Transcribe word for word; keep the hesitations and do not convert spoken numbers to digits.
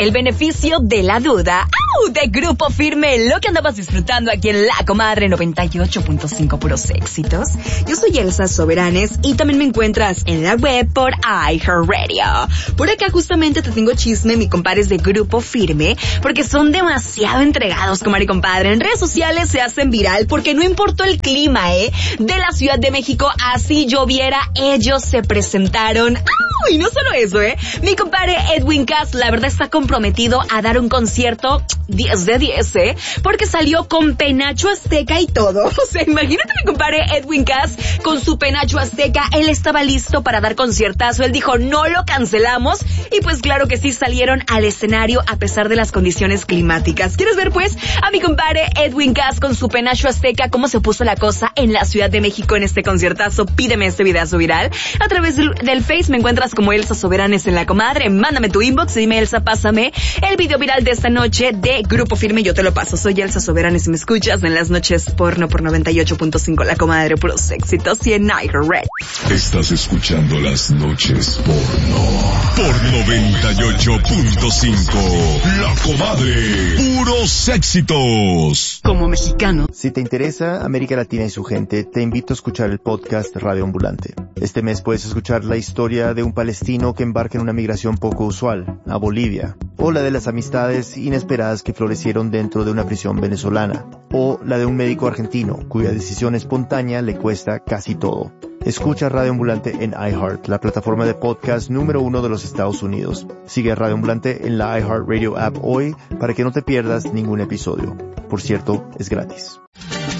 El beneficio de la duda. ¡Au! De Grupo Firme, lo que andabas disfrutando aquí en La Comadre noventa y ocho punto cinco, puros éxitos. Yo soy Elsa Soberanes y también me encuentras en la web por iHeartRadio. Por acá justamente te tengo chisme, mi compadres de Grupo Firme, porque son demasiado entregados, comadre y compadre. En redes sociales se hacen viral porque no importó el clima, ¿eh? De la Ciudad de México, así lloviera, ellos se presentaron. ¡Au! Y no solo eso, ¿eh? Mi compadre Edwin Cass, la verdad, está comprometido a dar un concierto diez de diez, ¿eh? Porque salió con penacho azteca y todo. O sea, imagínate mi compadre Edwin Cass con su penacho azteca. Él estaba listo para dar conciertazo. Él dijo, no lo cancelamos. Y pues claro que sí, salieron al escenario a pesar de las condiciones climáticas. ¿Quieres ver, pues, a mi compadre Edwin Cass con su penacho azteca cómo se puso la cosa en la Ciudad de México en este conciertazo? Pídeme este videazo viral. A través del, del Face me encuentras como Elsa Soberanes en La Comadre. Mándame tu inbox y dime, Elsa, pásame el video viral de esta noche de Grupo Firme. Yo te lo paso. Soy Elsa Soberanes y me escuchas en las noches porno por noventa y ocho punto cinco La Comadre, puros éxitos, y en iHeartRadio. Estás escuchando las noches porno por noventa y ocho punto cinco La Comadre, puros éxitos. Como mexicano, si te interesa América Latina y su gente, te invito a escuchar el podcast Radio Ambulante. Este mes puedes escuchar la historia de un palestino que embarca en una migración poco usual a Bolivia, o la de las amistades inesperadas que florecieron dentro de una prisión venezolana, o la de un médico argentino cuya decisión espontánea le cuesta casi todo. Escucha Radio Ambulante en iHeart, la plataforma de podcast número uno de los Estados Unidos. Sigue Radio Ambulante en la iHeartRadio app hoy para que no te pierdas ningún episodio. Por cierto, es gratis.